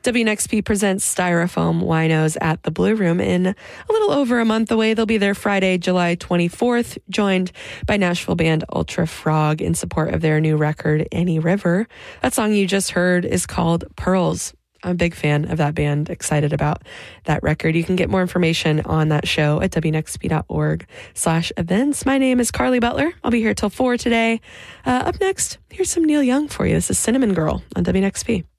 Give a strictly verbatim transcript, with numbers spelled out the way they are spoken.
W N X P presents Styrofoam Winos at the Blue Room in a little over a month away. They'll be there Friday, July twenty-fourth, joined by Nashville band Ultra Frog in support of their new record, Any River. That song you just heard is called Pearls. I'm a big fan of that band, excited about that record. You can get more information on that show at W N X P dot org slash events. My name is Carly Butler. I'll be here till four today. Uh, up next, here's some Neil Young for you. This is Cinnamon Girl on W N X P.